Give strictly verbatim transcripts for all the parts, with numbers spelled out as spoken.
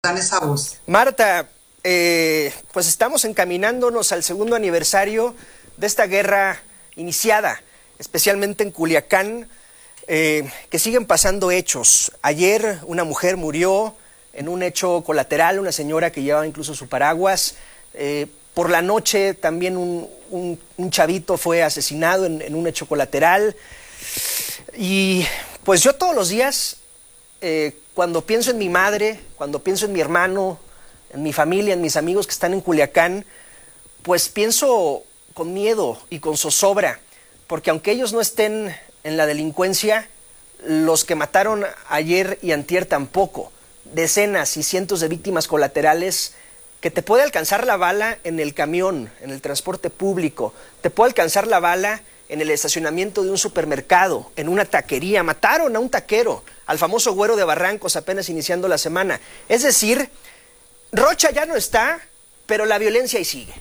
dan esa voz. Marta, eh, pues estamos encaminándonos al segundo aniversario de esta guerra iniciada, especialmente en Culiacán, eh, que siguen pasando hechos. Ayer una mujer murió en un hecho colateral, una señora que llevaba incluso su paraguas. Eh, por la noche también un, un, un chavito fue asesinado en, en un hecho colateral. Y pues yo todos los días, eh, cuando pienso en mi madre, cuando pienso en mi hermano, en mi familia, en mis amigos que están en Culiacán, pues pienso con miedo y con zozobra, porque aunque ellos no estén en la delincuencia, los que mataron ayer y antier tampoco. Decenas y cientos de víctimas colaterales que te puede alcanzar la bala en el camión, en el transporte público, te puede alcanzar la bala en el estacionamiento de un supermercado, en una taquería. Mataron a un taquero, al famoso Güero de Barrancos, apenas iniciando la semana. Es decir, Rocha ya no está, pero la violencia ahí sigue.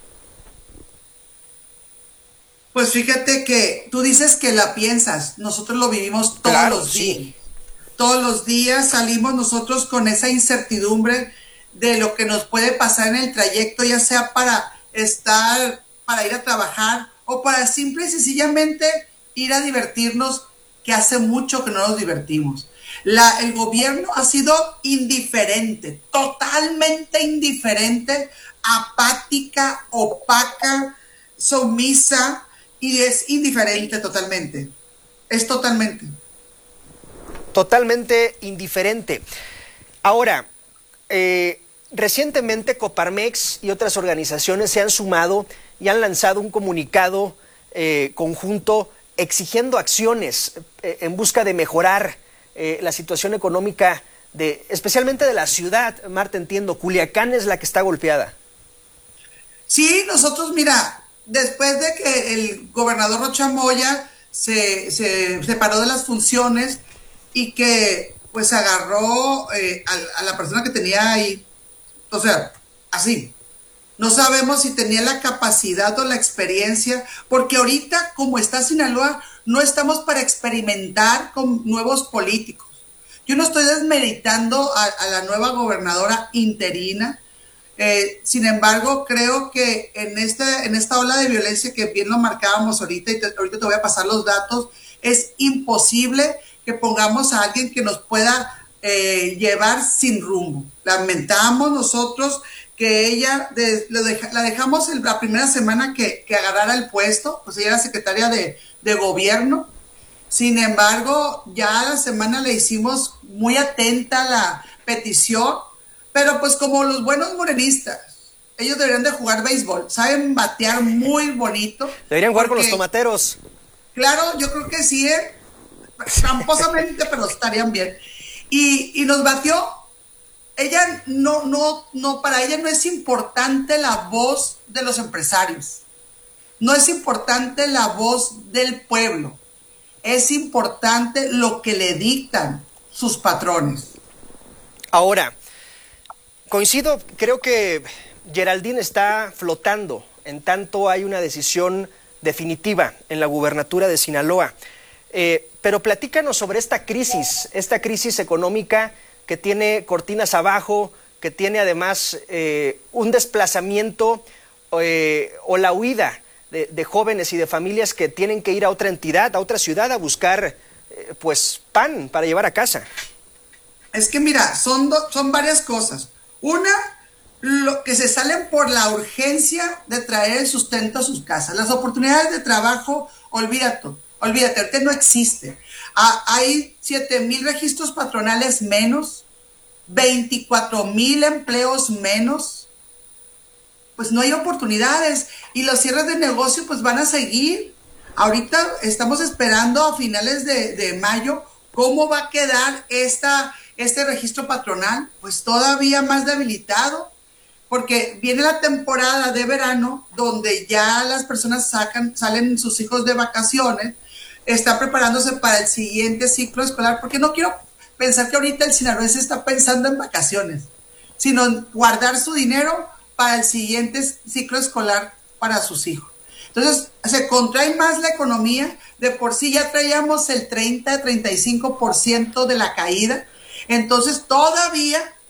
Pues fíjate que tú dices que la piensas, nosotros lo vivimos todos Claro, los sí. días. Todos los días salimos nosotros con esa incertidumbre de lo que nos puede pasar en el trayecto, ya sea para estar, para ir a trabajar o para simple y sencillamente ir a divertirnos, que hace mucho que no nos divertimos. La, el gobierno ha sido indiferente, totalmente indiferente, apática, opaca, sumisa, y es indiferente totalmente. Es totalmente. Totalmente indiferente. Ahora, eh, recientemente Coparmex y otras organizaciones se han sumado y han lanzado un comunicado eh, conjunto exigiendo acciones eh, en busca de mejorar eh, la situación económica, de, especialmente de la ciudad. Marta, entiendo, Culiacán es la que está golpeada. Sí, nosotros, mira, después de que el gobernador Rocha Moya se, se separó de las funciones y que pues agarró eh, a, a la persona que tenía ahí, o sea, así. No sabemos si tenía la capacidad o la experiencia, porque ahorita, como está Sinaloa, no estamos para experimentar con nuevos políticos. Yo no estoy desmeritando a, a la nueva gobernadora interina, eh, sin embargo, creo que en, este, en esta ola de violencia que bien lo marcábamos ahorita, y te, ahorita te voy a pasar los datos, es imposible que pongamos a alguien que nos pueda eh, llevar sin rumbo. Lamentamos nosotros que ella, de, deja, la dejamos en la primera semana que, que agarrara el puesto, pues ella era secretaria de, de gobierno. Sin embargo, ya la semana le hicimos muy atenta la petición, pero pues como los buenos morenistas, ellos deberían de jugar béisbol, saben batear muy bonito. Deberían jugar porque, con los tomateros. Claro, yo creo que sí, ¿eh? Tramposamente, pero estarían bien. Y, y nos batió. Ella no, no, no, para ella no es importante la voz de los empresarios. No es importante la voz del pueblo. Es importante lo que le dictan sus patrones. Ahora, coincido, creo que Geraldine está flotando, en tanto hay una decisión definitiva en la gubernatura de Sinaloa. Eh, pero platícanos sobre esta crisis, esta crisis económica que tiene cortinas abajo, que tiene además eh, un desplazamiento eh, o la huida de, de jóvenes y de familias que tienen que ir a otra entidad, a otra ciudad a buscar eh, pues pan para llevar a casa. Es que mira, son, do, son varias cosas. Una, lo que se salen por la urgencia de traer el sustento a sus casas. Las oportunidades de trabajo, olvídate, olvídate, ahorita no existe. Ah, hay siete mil registros patronales menos, veinticuatro mil empleos menos. Pues no hay oportunidades y los cierres de negocio pues van a seguir. Ahorita estamos esperando a finales de, de mayo cómo va a quedar esta, este registro patronal, pues todavía más debilitado, porque viene la temporada de verano donde ya las personas sacan, salen sus hijos de vacaciones, están preparándose para el siguiente ciclo escolar, porque no quiero pensar que ahorita el sinaloense está pensando en vacaciones, sino en guardar su dinero para el siguiente ciclo escolar para sus hijos. Entonces, se contrae más la economía, de por sí ya traíamos el treinta, treinta y cinco por ciento de la caída, entonces todavía